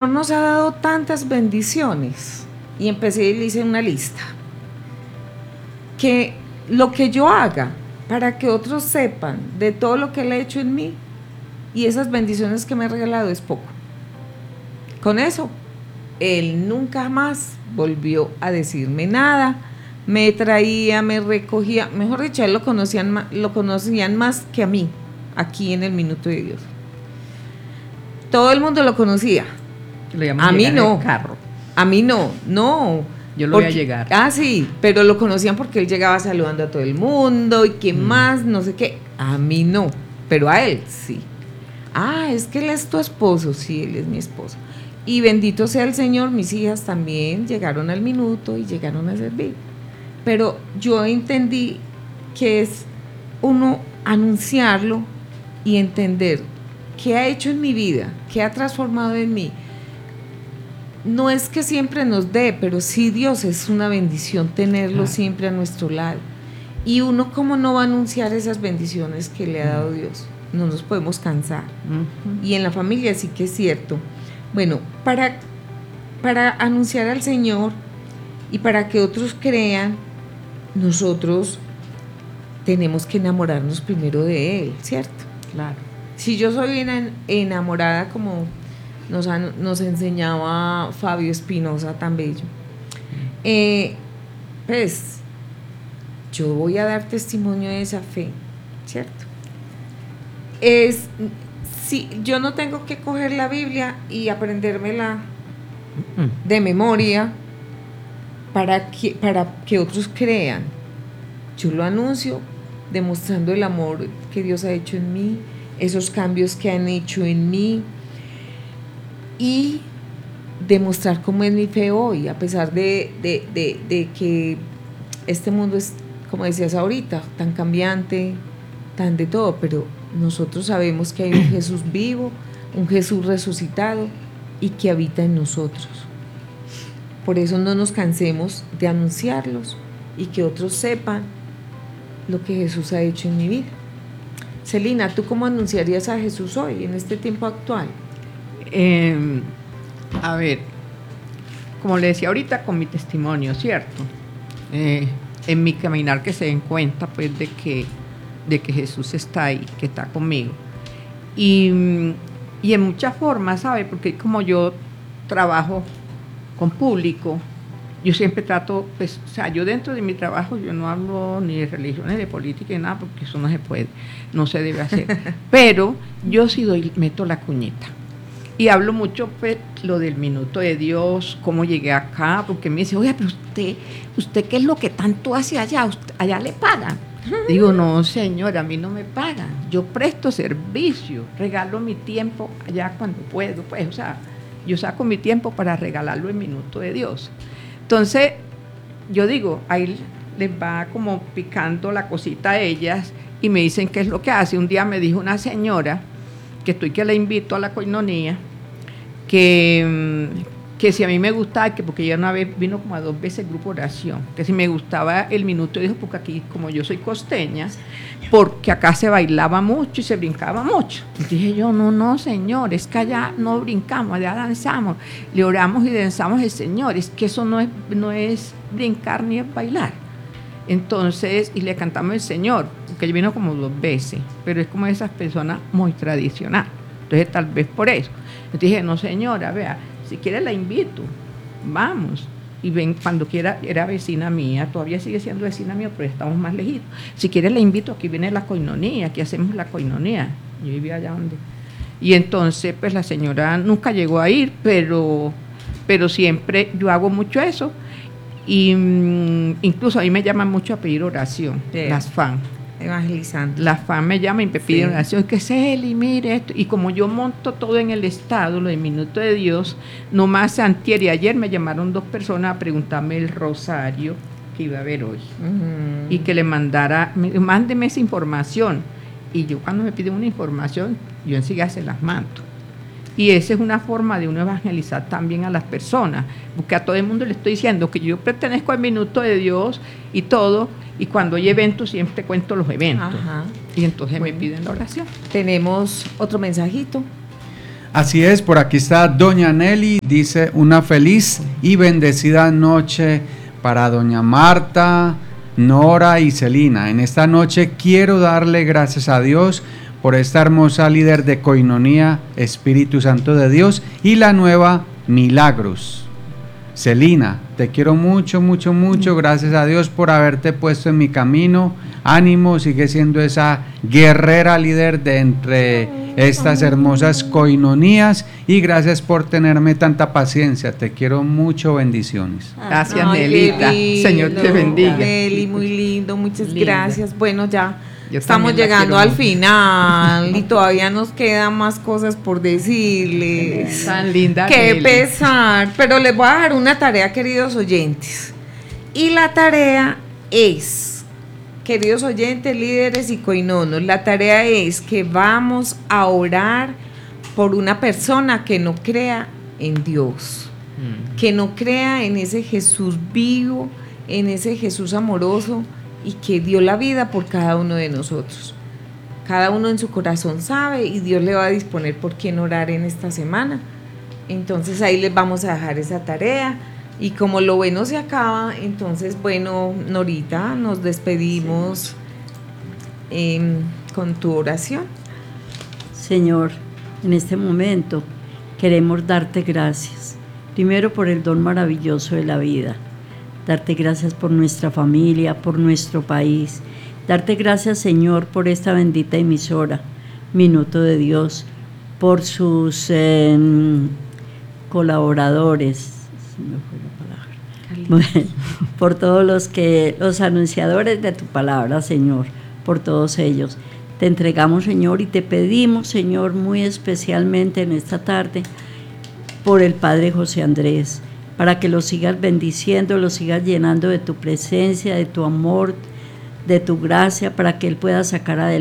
Señor nos ha dado tantas bendiciones, y empecé y le hice una lista, que lo que yo haga para que otros sepan de todo lo que Él ha hecho en mí y esas bendiciones que me ha regalado es poco. Con eso, Él nunca más volvió a decirme nada, me traía, me recogía, mejor dicho, Él lo conocían más que a mí, aquí en el Minuto de Dios. Todo el mundo lo conocía. A mí no. Carro. A mí no. Yo lo voy a llegar. Ah, sí, pero lo conocían porque él llegaba saludando a todo el mundo y que más, no sé qué. A mí no, pero a él sí. Ah, es que él es tu esposo. Sí, él es mi esposo. Y bendito sea el Señor, mis hijas también llegaron al Minuto y llegaron a servir. Pero yo entendí que es uno anunciarlo y entender qué ha hecho en mi vida, qué ha transformado en mí. No es que siempre nos dé, pero sí Dios es una bendición tenerlo siempre a nuestro lado. Y uno, ¿cómo no va a anunciar esas bendiciones que le ha dado Dios? No nos podemos cansar. Y en la familia sí que es cierto. Bueno, para anunciar al Señor y para que otros crean, nosotros tenemos que enamorarnos primero de Él, ¿cierto? Claro. Si yo soy enamorada, como nos enseñaba Fabio Espinosa, tan bello, pues yo voy a dar testimonio de esa fe, ¿cierto? Si yo no tengo que coger la Biblia y aprendérmela de memoria para que otros crean. Yo lo anuncio demostrando el amor que Dios ha hecho en mí, esos cambios que han hecho en mí, y demostrar cómo es mi fe hoy, a pesar de que este mundo es, como decías ahorita, tan cambiante, tan de todo, pero nosotros sabemos que hay un Jesús vivo, un Jesús resucitado y que habita en nosotros. Por eso no nos cansemos de anunciarlos y que otros sepan lo que Jesús ha hecho en mi vida. Celina, ¿tú cómo anunciarías a Jesús hoy, en este tiempo actual? A ver, como le decía ahorita, con mi testimonio, ¿cierto? En mi caminar, que se den cuenta pues de que Jesús está ahí, que está conmigo. Y en muchas formas, ¿sabe? Porque como yo trabajo con público, yo siempre trato, pues, o sea, yo dentro de mi trabajo yo no hablo ni de religión ni de política ni nada, porque eso no se puede, no se debe hacer. Pero yo sí meto la cuñita. Y hablo mucho, pues, lo del Minuto de Dios, cómo llegué acá, porque me dice, oye, pero usted ¿qué es lo que tanto hace allá? ¿Allá le pagan? Digo, no, señor, a mí no me pagan. Yo presto servicio, regalo mi tiempo allá cuando puedo, pues, o sea, yo saco mi tiempo para regalarlo en Minuto de Dios. Entonces, yo digo, ahí les va como picando la cosita a ellas y me dicen qué es lo que hace. Un día me dijo una señora, que la invito a la coinonía, que si a mí me gustaba, que porque ella una vez vino como a 2 veces el grupo oración, que si me gustaba el Minuto, dijo, porque aquí, como yo soy costeña, porque acá se bailaba mucho y se brincaba mucho. Y dije yo, no, señor, es que allá no brincamos, allá danzamos, le oramos y danzamos al Señor, es que eso no es brincar ni es bailar. Entonces, y le cantamos al Señor, porque él vino como 2 veces, pero es como esas personas muy tradicional. Entonces, tal vez por eso. Entonces dije, no, señora, vea, si quiere la invito, vamos. Y ven, cuando quiera, era vecina mía, todavía sigue siendo vecina mía, pero estamos más lejitos. Si quiere la invito, aquí viene la coinonía, aquí hacemos la coinonía. Yo vivía allá donde. Y entonces, pues la señora nunca llegó a ir, pero siempre yo hago mucho eso. Y incluso a mí me llaman mucho a pedir oración, las fans. Evangelizando. Las fans me llaman y me piden oración, que Celi, mire esto. Y como yo monto todo en el estado, lo de Minuto de Dios, nomás antier y ayer me llamaron 2 personas a preguntarme el rosario que iba a haber hoy. Y que le mándeme esa información. Y yo cuando me piden una información, yo enseguida se las mando. Y esa es una forma de uno evangelizar también a las personas, porque a todo el mundo le estoy diciendo que yo pertenezco al Minuto de Dios y todo, y cuando hay eventos siempre cuento los eventos. Ajá. Y entonces me piden la oración. Tenemos otro mensajito. Así es, por aquí está doña Nelly, dice una feliz y bendecida noche para doña Marta, Nora y Celina. En esta noche quiero darle gracias a Dios por esta hermosa líder de Coinonía, Espíritu Santo de Dios, y la nueva Milagros. Celina, te quiero mucho, mucho, mucho. Gracias a Dios por haberte puesto en mi camino. Ánimo, sigue siendo esa guerrera líder de entre estas hermosas coinonías, y gracias por tenerme tanta paciencia. Te quiero mucho, bendiciones. Gracias, Nelita. Señor te bendiga. Nelly, muy lindo, muchas gracias. Bueno, ya estamos también llegando la al quiero final y todavía nos quedan más cosas por decirles. Tan linda. Qué Nelly. pesar, pero les voy a dar una tarea, queridos oyentes. Y la tarea es, queridos oyentes, líderes y coinonos, la tarea es que vamos a orar por una persona que no crea en Dios, que no crea en ese Jesús vivo, en ese Jesús amoroso y que dio la vida por cada uno de nosotros. Cada uno en su corazón sabe y Dios le va a disponer por quién orar en esta semana. Entonces ahí les vamos a dejar esa tarea. Y como lo bueno se acaba, entonces, bueno, Norita, nos despedimos con tu oración. Señor, en este momento queremos darte gracias. Primero por el don maravilloso de la vida. Darte gracias por nuestra familia, por nuestro país. Darte gracias, Señor, por esta bendita emisora, Minuto de Dios, por sus colaboradores. Bueno, por todos los anunciadores de tu palabra, Señor, por todos ellos. Te entregamos, Señor, y te pedimos, Señor, muy especialmente en esta tarde, por el Padre José Andrés, para que lo sigas bendiciendo, lo sigas llenando de tu presencia, de tu amor, de tu gracia, para que él pueda sacar adelante